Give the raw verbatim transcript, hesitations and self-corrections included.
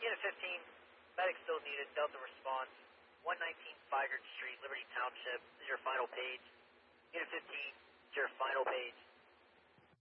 Unit fifteen, medic still needed, Delta response, one nineteen Figert Street, Liberty Township. This is your final page. Unit fifteen, this is your final page.